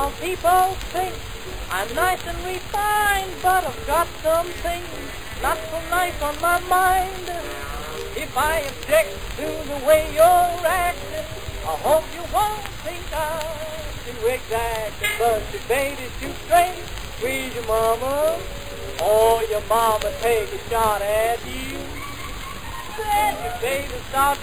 Some people think I'm nice and refined, but I've got some things not so nice on my mind. If I object to the way you're acting, I hope you won't think I'm exacting. But your baby's too straight, squeeze your mama, or your mama take a shot at you. Then your baby starts